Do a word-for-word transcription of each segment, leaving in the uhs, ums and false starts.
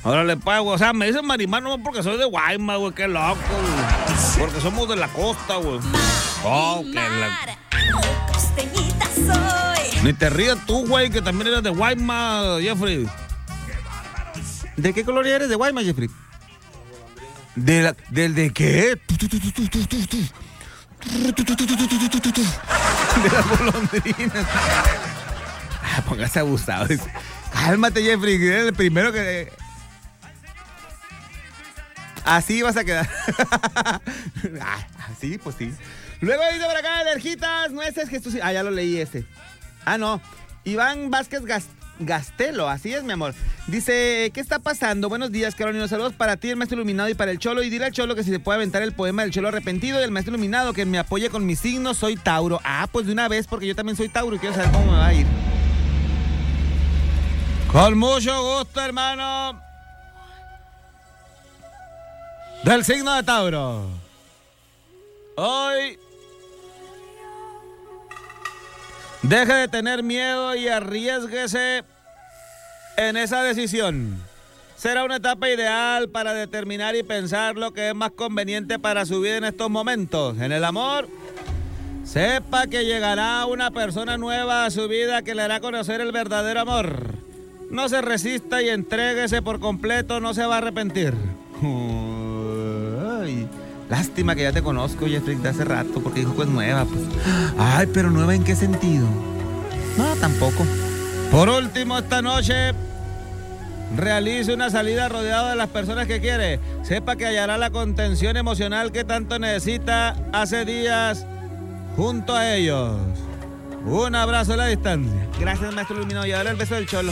Órale, pa, güey. O sea, me dicen Marimar no porque soy de Guaymas, güey. Qué loco, güey. Porque somos de la costa, güey. Oh, qué la... Costeñita soy. Ni te rías tú, güey, que también eres de Guaymas, Jeffrey. ¿De qué color eres de Guaymas, Jeffrey? ¿De la, ¿Del de qué? De las golondrinas. Ah, póngase abusado. Cálmate, Jeffrey, que eres el primero que... Así vas a quedar. Ah, sí, pues sí. Luego dice por acá, alergitas, nueces, Jesús. Ah, ya lo leí este. Ah, no. Iván Vázquez Gas- Gastelo, así es, mi amor. Dice, ¿qué está pasando? Buenos días, Carolina. Saludos para ti, el maestro iluminado, y para el Cholo. Y dile al Cholo que si se puede aventar el poema del Cholo arrepentido, y el maestro iluminado que me apoye con mi signo, soy Tauro. Ah, pues de una vez, porque yo también soy Tauro y quiero saber cómo me va a ir. Con mucho gusto, hermano. Del signo de Tauro. Hoy deje de tener miedo y arriésguese en esa decisión. Será una etapa ideal para determinar y pensar lo que es más conveniente para su vida en estos momentos. En el amor, sepa que llegará una persona nueva a su vida que le hará conocer el verdadero amor. No se resista y entréguese por completo, no se va a arrepentir. Ay, lástima que ya te conozco, Jeffrey, de hace rato, porque dijo que es nueva, pues. Ay, pero ¿nueva en qué sentido? No, tampoco. Por último, esta noche, realice una salida rodeado de las personas que quiere. Sepa que hallará la contención emocional que tanto necesita hace días junto a ellos. Un abrazo a la distancia. Gracias, maestro iluminado. Y ahora el beso del Cholo.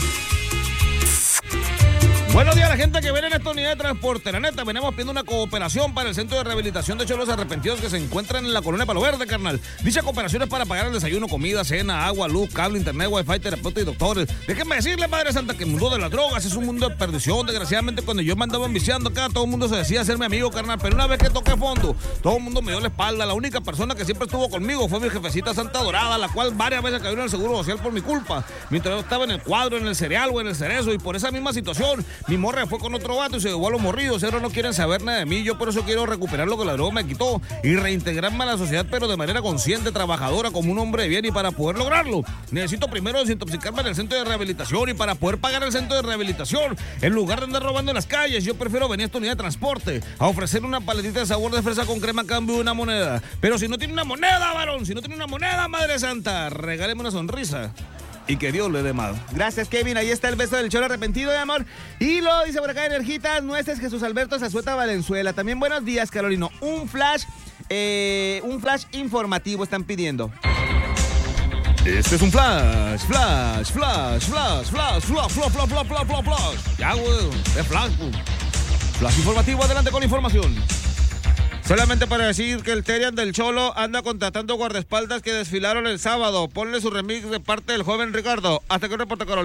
Buenos días a la gente que viene en esta unidad de transporte. La neta, venimos pidiendo una cooperación para el Centro de Rehabilitación de Cholos Arrepentidos que se encuentran en la colonia Palo Verde, carnal. Dicha cooperación es para pagar el desayuno, comida, cena, agua, luz, cable, internet, wifi, terapeuta y doctores. Déjenme decirle, Madre Santa, que el mundo de las drogas es un mundo de perdición. Desgraciadamente, cuando yo me andaba enviciando acá, todo el mundo se decía ser mi amigo, carnal. Pero una vez que toqué fondo, todo el mundo me dio la espalda. La única persona que siempre estuvo conmigo fue mi jefecita Santa Dorada, la cual varias veces cayó en el seguro social por mi culpa. Mientras yo estaba en el cuadro, en el cereal o en el cerezo. Y por esa misma situación, mi morra fue con otro vato y se llevó a los morridos. Ahora no quieren saber nada de mí. Yo por eso quiero recuperar lo que la droga me quitó y reintegrarme a la sociedad, pero de manera consciente, trabajadora, como un hombre de bien. Y para poder lograrlo, necesito primero desintoxicarme en el centro de rehabilitación. Y para poder pagar el centro de rehabilitación, en lugar de andar robando en las calles, yo prefiero venir a esta unidad de transporte a ofrecer una paletita de sabor de fresa con crema a cambio de una moneda. Pero si no tiene una moneda, varón, si no tiene una moneda, Madre Santa, regáleme una sonrisa y que Dios le dé más. Gracias, Kevin. Ahí está el beso del Cholo arrepentido, de amor. Y lo dice por acá, Energitas, nueces, Jesús Alberto Zazueta Valenzuela. También buenos días, Carolino. Un flash, eh, un flash informativo están pidiendo. Este es un flash, flash, flash, flash, flash, flash, flash, flash, flash, flash, flash, flash. Ya, güey, es flash, güey. Flash informativo, adelante con la información. Solamente para decir que el Terian del Cholo anda contratando guardaespaldas que desfilaron el sábado. Ponle su remix de parte del joven Ricardo. Hasta que reporta Carolina.